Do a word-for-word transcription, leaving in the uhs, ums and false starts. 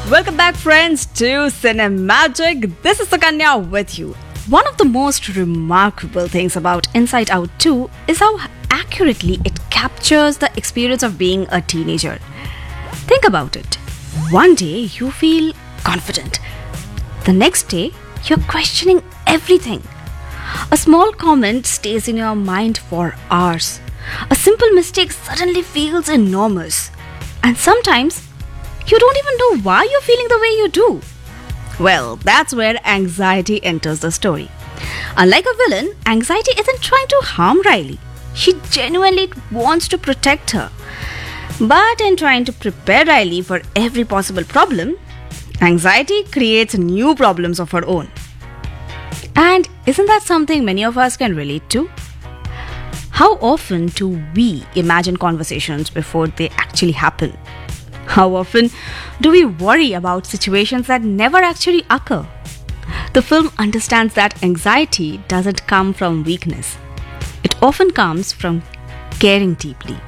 Welcome back, friends, to Cinemagic. This is Sukanya with you. One of the most remarkable things about Inside Out two is how accurately it captures the experience of being a teenager. Think about it. One day you feel confident. The next day you're questioning everything. A small comment stays in your mind for hours. A simple mistake suddenly feels enormous. And sometimes you don't even know why you're feeling the way you do. Well, that's where anxiety enters the story. Unlike a villain, anxiety isn't trying to harm Riley. She genuinely wants to protect her. But in trying to prepare Riley for every possible problem, anxiety creates new problems of her own. And isn't that something many of us can relate to? How often do we imagine conversations before they actually happen? How often do we worry about situations that never actually occur? The film understands that anxiety doesn't come from weakness. It often comes from caring deeply.